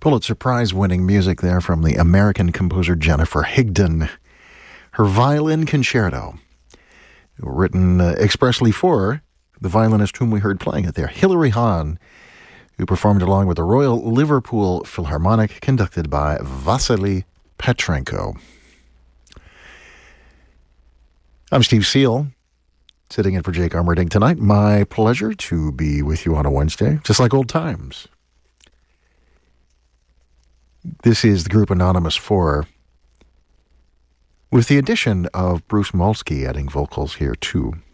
Pulitzer Prize-winning music there from the American composer Jennifer Higdon. Her Violin Concerto, written expressly for the violinist whom we heard playing it there, Hilary Hahn, who performed along with the Royal Liverpool Philharmonic, conducted by Vasily Petrenko. I'm Steve Seal, sitting in for Jake Armerding tonight. My pleasure to be with you on a Wednesday, just like old times. This is the group Anonymous 4, with the addition of Bruce Molsky adding vocals here too.